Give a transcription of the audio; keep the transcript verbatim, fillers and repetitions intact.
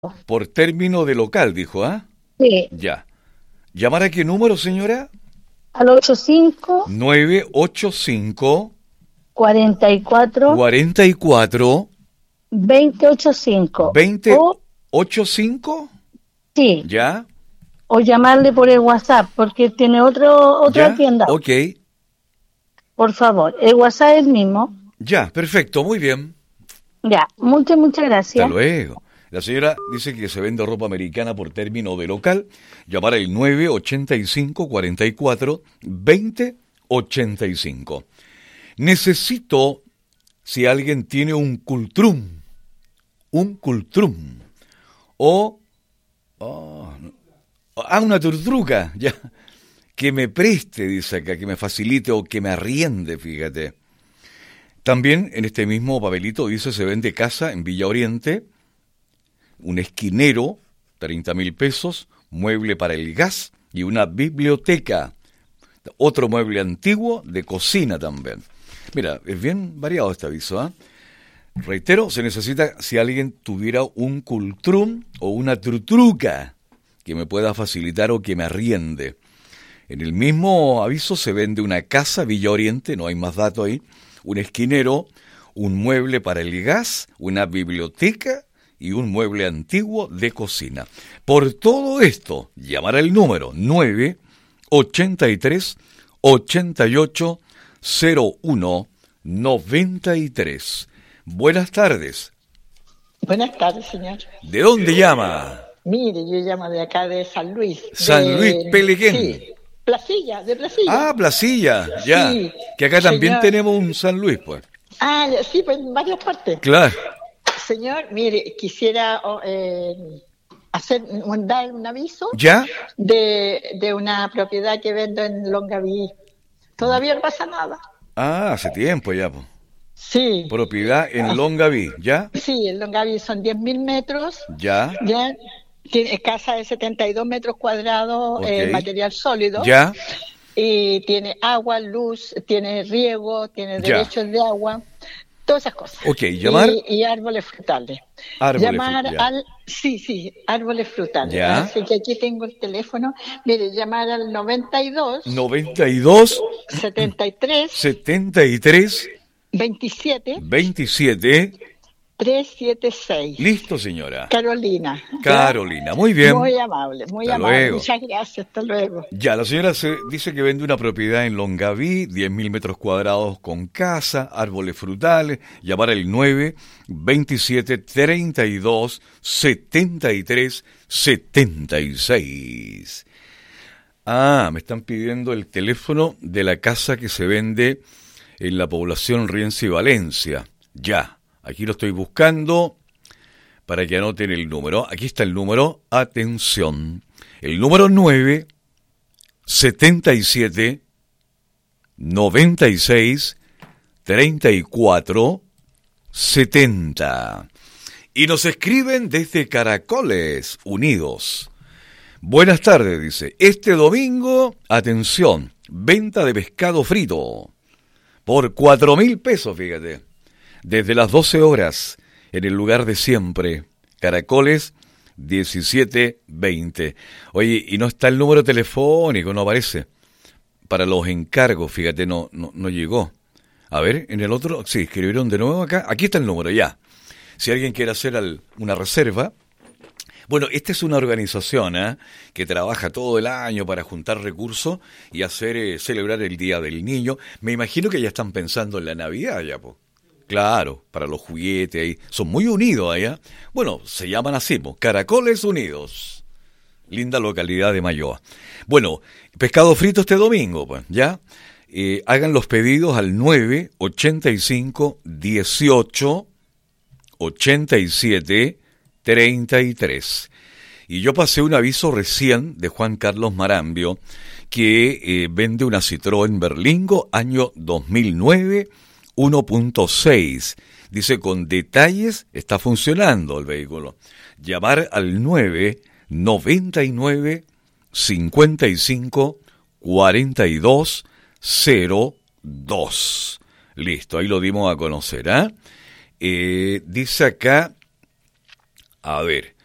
Por término de local, dijo, ¿ah? Sí, Ya. ¿Llamar a qué número, señora? al ochenta y cinco, nueve ocho cinco, cuarenta y cuatro, cuarenta y cuatro, veinte ochenta y cinco. veinte O, ochenta y cinco. sí, ¿Ya? o llamarle por el WhatsApp, porque tiene otro otra ¿Ya? tienda. Ok. Por favor, el WhatsApp es el mismo. Ya, perfecto, muy bien. Ya, muchas, muchas Hasta gracias. luego. La señora dice que se vende ropa americana por término de local. Llamar al nueve ochenta y cinco, cuarenta y cuatro, veinte ochenta y cinco. Necesito, si alguien tiene un cultrum, un cultrum, o, oh, ah, una turtruca, ya, que me preste, dice acá, que me facilite o que me arriende, fíjate. También en este mismo papelito dice se vende casa en Villa Oriente, un esquinero, treinta mil pesos, mueble para el gas y una biblioteca. Otro mueble antiguo de cocina también. Mira, es bien variado este aviso, ¿eh? Reitero, se necesita si alguien tuviera un cultrum o una trutruca que me pueda facilitar o que me arriende. En el mismo aviso se vende una casa Villa Oriente, no hay más datos ahí, un esquinero, un mueble para el gas, una biblioteca y un mueble antiguo de cocina. Por todo esto, llamar al número nueve ochenta y tres, ochenta y ocho, cero uno, noventa y tres. Buenas tardes. Buenas tardes, señor. ¿De dónde llama? Mire, yo llamo de acá de San Luis. San de... Luis Pelequén. Sí, Placilla, de Placilla. Ah, Placilla, ya. Sí, que acá también señor. tenemos un San Luis, pues. Ah, sí, pues en varias partes. Claro. Señor, mire, quisiera oh, eh, hacer un, dar un aviso ¿Ya? de, de una propiedad que vendo en Longaví. Todavía no pasa nada. Ah, hace tiempo ya, pues. Sí. Propiedad en Longaví, ¿ya? Sí, en Longaví son diez mil metros. Ya. Ya. Tiene casa de setenta y dos metros cuadrados, Okay. eh, material sólido. Ya. Y tiene agua, luz, tiene riego, tiene Ya. derechos de agua, todas esas cosas. Ok, llamar. Y, y árboles frutales. Árboles llamar frut- ya. al, sí, sí, árboles frutales. Ya. Así que aquí tengo el teléfono. Mire, llamar al noventa y dos, noventa y dos, setenta y tres, setenta y tres, veintisiete, veintisiete. trescientos setenta y seis. Listo, señora. Carolina. ¿ya? Carolina, muy bien. Muy amable, muy Hasta amable. luego. Muchas gracias, hasta luego. Ya, la señora se dice que vende una propiedad en Longaví, diez mil metros cuadrados con casa, árboles frutales. Llamar al nueve veintisiete, treinta y dos, setenta y tres, setenta y seis. Ah, me están pidiendo el teléfono de la casa que se vende en la población Rienzi y Valencia. Ya, aquí lo estoy buscando para que anoten el número. Aquí está el número, atención. El número nueve setenta y siete, noventa y seis, treinta y cuatro, setenta. Y nos escriben desde Caracoles Unidos. Buenas tardes, dice. Este domingo, atención, venta de pescado frito por cuatro mil pesos, fíjate. Desde las doce horas, en el lugar de siempre, Caracoles diecisiete veinte. Oye, y no está el número telefónico, no aparece. Para los encargos, fíjate, no, no, no llegó. A ver, en el otro, sí, escribieron de nuevo acá. Aquí está el número, ya. Si alguien quiere hacer al, una reserva. Bueno, esta es una organización ¿eh? que trabaja todo el año para juntar recursos y hacer eh, celebrar el Día del Niño. Me imagino que ya están pensando en la Navidad ya, po. Claro, para los juguetes ahí. Son muy unidos allá. Bueno, se llaman así, po, Caracoles Unidos. Linda localidad de Mayoa. Bueno, pescado frito este domingo, pues, ¿ya? Eh, hagan los pedidos al nueve ochenta y cinco, dieciocho, ochenta y siete, treinta y tres. Y yo pasé un aviso recién de Juan Carlos Marambio que eh, vende una Citroën Berlingo año dos mil nueve, uno punto seis. Dice, con detalles está funcionando el vehículo. Llamar al nueve noventa y nueve, cincuenta y cinco, cuarenta y dos, cero dos. Listo, ahí lo dimos a conocer, ¿ah? ¿eh? Eh, dice acá, a ver,